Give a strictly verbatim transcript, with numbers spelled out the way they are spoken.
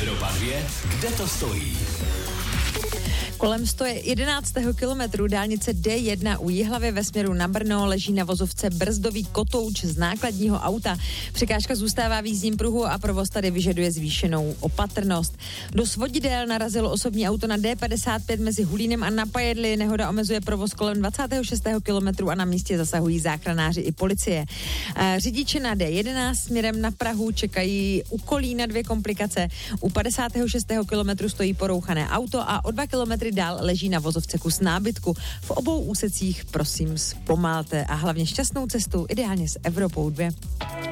Evropa dva, kde to stojí? Kolem sto jedenáctého kilometru dálnice D jedna u Jihlavy ve směru na Brno leží na vozovce brzdový kotouč z nákladního auta. Překážka zůstává v jízdním pruhu a provoz tady vyžaduje zvýšenou opatrnost. Do svodidel narazilo osobní auto na D padesát pět mezi Hulínem a Napajedli. Nehoda omezuje provoz kolem dvacátého šestého kilometru a na místě zasahují záchranáři i policie. Řidiče na D jedenáct směrem na Prahu čekají u Kolína dvě komplikace. U padesátého šestého kilometru stojí porouchané auto a o dva kilometry dál leží na vozovce kus nábytku. V obou úsecích prosím zpomalte a hlavně šťastnou cestu, ideálně s Evropou dva.